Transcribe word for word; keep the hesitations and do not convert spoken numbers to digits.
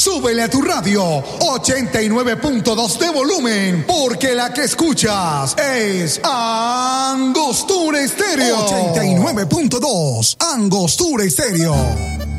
súbele a tu radio ochenta y nueve punto dos de volumen, porque la que escuchas es Angostura Estéreo. ochenta y nueve punto dos, Angostura Estéreo.